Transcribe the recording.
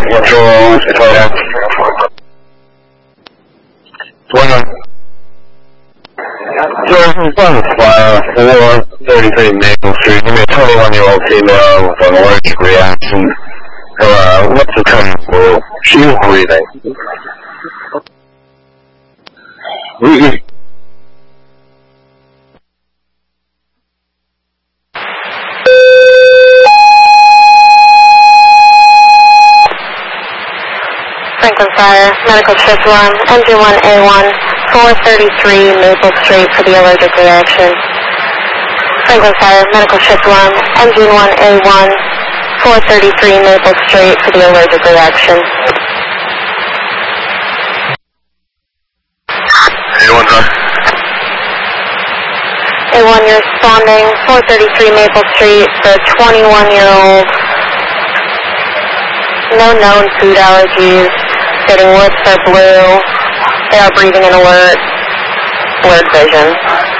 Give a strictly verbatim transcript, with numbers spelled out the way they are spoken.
what's wrong? Well, so this is on file four thirty-three Maple Street. Give me a twenty-one-year-old female with an allergic reaction. Uh, what's the current rule? She's breathing. We Franklin Fire, medical shift one, M G one A one, four thirty-three Maple Street for the allergic reaction. Franklin Fire, medical shift one, M G one A one, four thirty-three Maple Street for the allergic reaction. A one, huh? A one, you're responding, four thirty-three Maple Street for a twenty-one-year-old. No known food allergies. Getting lips are blue. They are breathing in alert. Blurred vision.